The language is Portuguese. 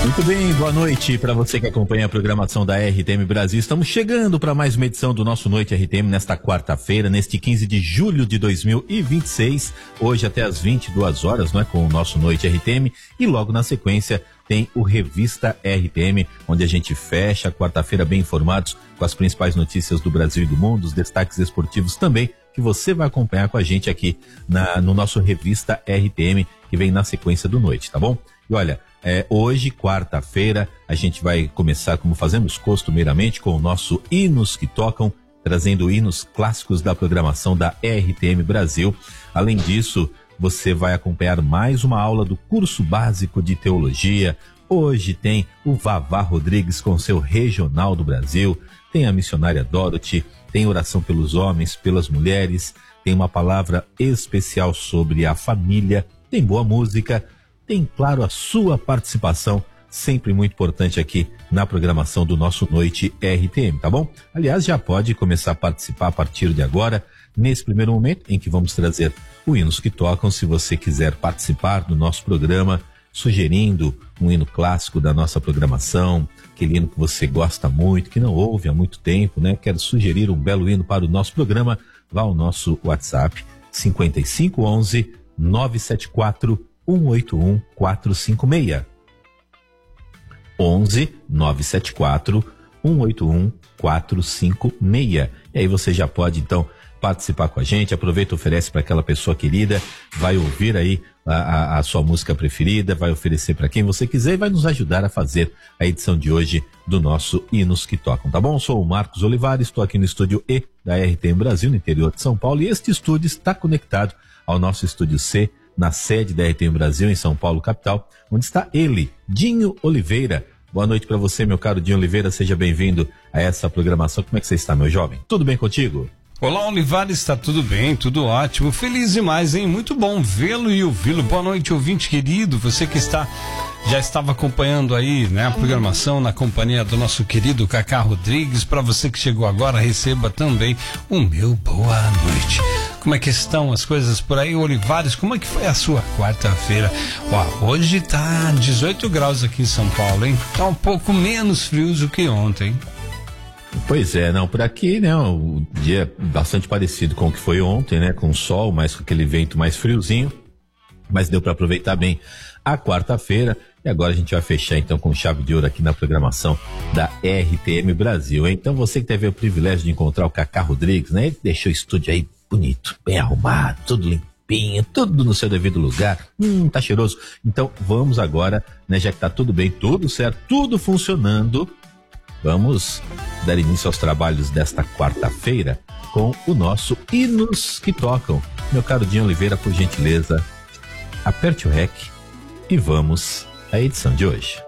Muito bem, boa noite para você que acompanha a programação da RTM Brasil. Estamos chegando para mais uma edição do nosso Noite RTM nesta quarta-feira, neste 15 de julho de 2026, hoje até às 22 horas, não é, com o nosso Noite RTM, e logo na sequência tem o Revista RTM, onde a gente fecha a quarta-feira bem informados com as principais notícias do Brasil e do mundo, os destaques esportivos também, que você vai acompanhar com a gente aqui no nosso Revista RTM, que vem na sequência do Noite, tá bom? E olha, hoje, quarta-feira, a gente vai começar, como fazemos costumeiramente, com o nosso Hinos que Tocam, trazendo hinos clássicos da programação da RTM Brasil. Além disso, você vai acompanhar mais uma aula do curso básico de teologia. Hoje tem o Vavá Rodrigues com seu Regional do Brasil, tem a missionária Dorothy, tem oração pelos homens, pelas mulheres, tem uma palavra especial sobre a família, tem boa música, tem, claro, a sua participação, sempre muito importante aqui na programação do nosso Noite RTM, tá bom? Aliás, já pode começar a participar a partir de agora, nesse primeiro momento em que vamos trazer o Hinos que Tocam. Se você quiser participar do nosso programa, sugerindo um hino clássico da nossa programação, aquele hino que você gosta muito, que não ouve há muito tempo, né? Quer sugerir um belo hino para o nosso programa, vá ao nosso WhatsApp 5511 974 181 456 11 974 181 456. E aí você já pode então participar com a gente, aproveita, oferece para aquela pessoa querida, vai ouvir aí a sua música preferida, vai oferecer para quem você quiser e vai nos ajudar a fazer a edição de hoje do nosso Hinos que Tocam, tá bom? Eu sou o Marcos Olivares, estou aqui no estúdio E da RTM Brasil, no interior de São Paulo, e este estúdio está conectado ao nosso estúdio C, na sede da RTM Brasil, em São Paulo, capital, onde está ele, Dinho Oliveira. Boa noite para você, meu caro Dinho Oliveira, seja bem-vindo a essa programação. Como é que você está, meu jovem? Tudo bem contigo? Olá, Olivares, está tudo bem, tudo ótimo, feliz demais, hein? Muito bom vê-lo e ouvi-lo. Boa noite, ouvinte querido, você que já estava acompanhando aí, né, a programação na companhia do nosso querido Cacá Rodrigues. Para você que chegou agora, receba também o meu boa noite. Como é que estão as coisas por aí, Olivares? Como é que foi a sua quarta-feira? Hoje tá 18 graus aqui em São Paulo, hein? Tá um pouco menos frio do que ontem. Pois é, não, por aqui, né, o dia é bastante parecido com o que foi ontem, né, com sol, mas com aquele vento mais friozinho, mas deu para aproveitar bem a quarta-feira. E agora a gente vai fechar então com chave de ouro aqui na programação da RTM Brasil, hein? Então você que teve o privilégio de encontrar o Cacá Rodrigues, né, ele deixou o estúdio aí bonito, bem arrumado, tudo limpinho, tudo no seu devido lugar, tá cheiroso. Então vamos agora, né, já que tá tudo bem, tudo certo, tudo funcionando, vamos dar início aos trabalhos desta quarta-feira com o nosso Hinos que Tocam. Meu caro Dinho Oliveira, por gentileza, aperte o REC e vamos à edição de hoje.